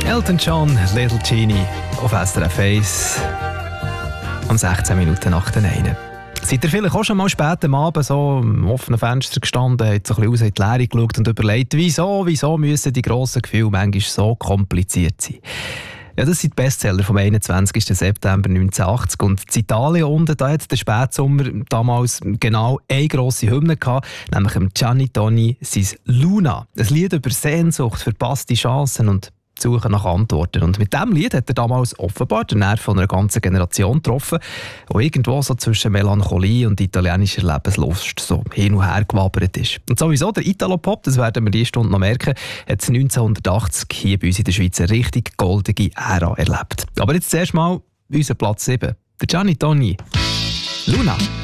Elton John, Little Genie auf SRF 1 um 16 Minuten nach den 1. Seid ihr vielleicht auch schon mal spät am Abend so am offenen Fenster gestanden, habt so ein bisschen raus in die Leere geschaut und überlegt, wieso müssen die grossen Gefühle manchmal so kompliziert sein? Ja, das sind die Bestseller vom 21. September 1980. Und in Italien unten, da hat der Spätsommer damals genau eine grosse Hymne gehabt, nämlich Gianni Toni sein Luna. Ein Lied über Sehnsucht, verpasste Chancen und die Suche nach Antworten. Und mit diesem Lied hat er damals offenbar den Nerv von einer ganzen Generation getroffen, die irgendwo so zwischen Melancholie und italienischer Lebenslust so hin und her gewabert ist. Und sowieso der Italo-Pop, das werden wir diese Stunde noch merken, hat 1980 hier bei uns in der Schweiz eine richtig goldige Ära erlebt. Aber jetzt zuerst mal unser Platz 7, der Gianni Toni. Luna.